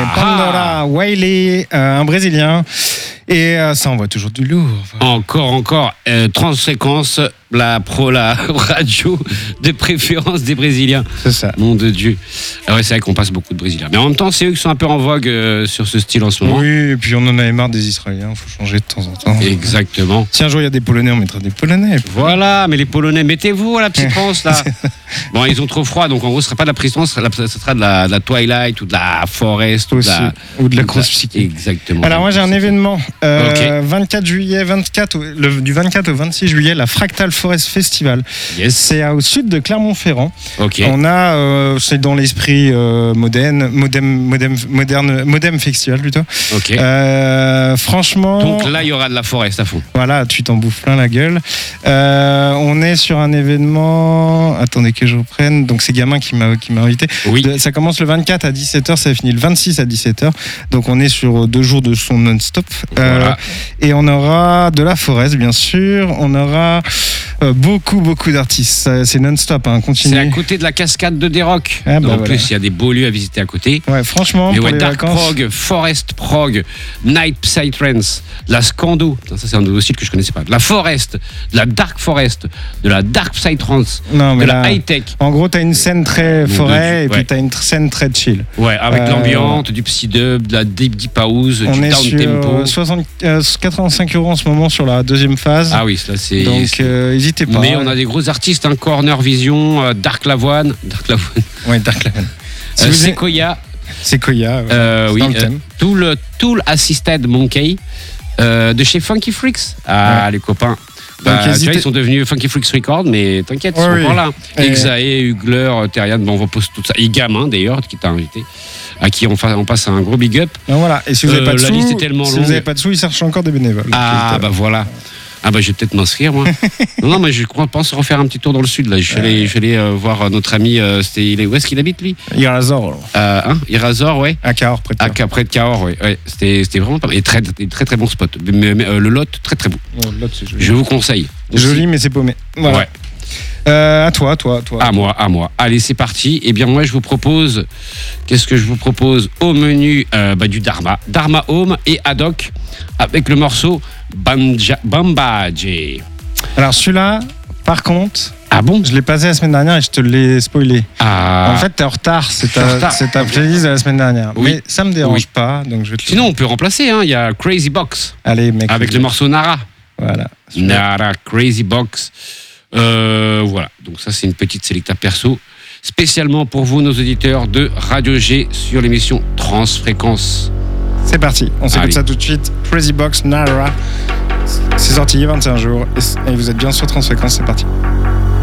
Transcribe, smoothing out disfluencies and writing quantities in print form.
Pandora Wiley, un Brésilien. Et ça envoie toujours du lourd. Encore. Transfréquence, la radio de préférence des Brésiliens. C'est ça. Nom de Dieu. Ah ouais, c'est vrai qu'on passe beaucoup de Brésiliens. Mais en même temps, c'est eux qui sont un peu en vogue sur ce style en ce moment. Oui, et puis on en avait marre des Israéliens. Il faut changer de temps en temps. Exactement. Si un jour il y a des Polonais, on mettra des Polonais. Voilà, mais les Polonais, mettez-vous à la petite France là. Bon, ils ont trop froid, donc en gros, ce sera pas de la prison, ce sera de la Twilight ou de la Forest ou de la grosse psyché. Exactement. Alors moi j'ai un événement 24 juillet, du 24 au 26 juillet, la Fractal Forest Festival. Yes. C'est au sud de Clermont-Ferrand. Okay. On a, c'est dans l'esprit modem festival plutôt. Okay. Franchement. Donc là il y aura de la forest à fond. Voilà, tu t'en bouffes plein la gueule. On est sur un événement. Attendez que je reprenne. Donc c'est Gamin qui m'a invité. Oui. Ça commence le 24 à 17h, ça finit le 26 à 17h. Donc on est sur 2 jours de son non-stop. Voilà. Et on aura de la forest, bien sûr. On aura beaucoup d'artistes. C'est non-stop, hein, continue. C'est à côté de la cascade de Déroc. Ah, en plus, il y a des beaux lieux à visiter à côté. Ouais, franchement, mais pour les Dark vacances. Prog, Forest Prog, Night Psytrance, de la Scando. Ça, c'est un nouveau style que je connaissais pas. De la Forest, de la Dark Forest, de la Dark Psytrance, de la High Tech. En gros, t'as une scine très forêt et puis t'as une scène très chill. Ouais, avec l'ambiance, du psy-dub, de la deep house, on du est down sur tempo. 85 € en ce moment sur la deuxième phase. Ah oui, ça c'est. Donc n'hésitez pas. Mais on a des gros artistes, hein, Corner Vision, Dark Lavoine. Ouais, Dark Lavoine. Sequoia. Sequoia, oui. dans le thème. Tool Assisted Monkey de chez Funky Freaks. Ah, les copains. Bah, tu vois, ils sont devenus Funky Freaks Records, mais t'inquiète, ils sont encore là. Exaé, Hugler, Terrian, bon, on va poster tout ça. Et Gamin, d'ailleurs, qui t'a invité, à qui on passe un gros big up. Donc voilà, et si vous n'avez pas de la sous, liste est tellement longue. Vous n'avez pas de sous, ils cherchent encore des bénévoles. Ah, bah voilà. Ah bah je vais peut-être m'inscrire moi. non mais je pense refaire un petit tour dans le sud là. Je vais aller voir notre ami. Où est-ce qu'il habite lui? Irazor. Irazor, ouais. À Cahors, près de Cahors. Près de Cahors, ouais. C'était vraiment pas mal. Et très bon spot. Mais, le Lot très beau. Ouais, le Lot, c'est joli. Je vous conseille. Joli mais c'est paumé. Voilà. Ouais. À toi. À moi. Allez, c'est parti. Eh bien, moi, je vous propose. Qu'est-ce que je vous propose au menu du Dharma Home et Haddock avec le morceau Bambaje. Alors, celui-là, par contre. Ah bon? Je l'ai passé la semaine dernière et je te l'ai spoilé. Ah. En fait, t'es en retard. C'est ta playlist de la semaine dernière. Oui. Mais ça me dérange pas. Donc je vais te Sinon, on peut remplacer. Il y a Crazy Box. Allez, mec. Avec le morceau Nara. Voilà. Nara, Crazy Box. Voilà, donc ça c'est une petite sélecta perso spécialement pour vous, nos auditeurs de Radio G sur l'émission Transfréquence. C'est parti, on s'écoute ça tout de suite. Crazy Box, Nara. C'est sorti il y a 21 jours et vous êtes bien sur Transfréquence, c'est parti.